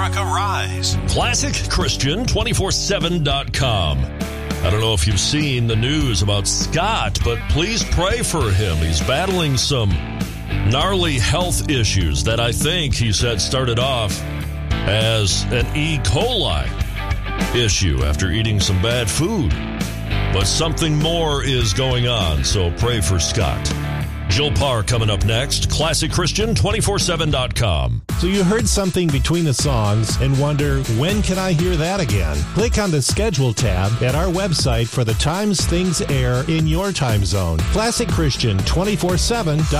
America rise. ClassicChristian247.com. I don't know if you've seen the news about Scott, but please pray for him. He's battling some gnarly health issues that I think, he said, started off as an E. coli issue after eating some bad food. But something more is going on, so pray for Scott. Jill Parr coming up next. ClassicChristian247.com. So you heard something between the songs and wonder, when can I hear that again? Click on the Schedule tab at our website for the times things air in your time zone. ClassicChristian247.com.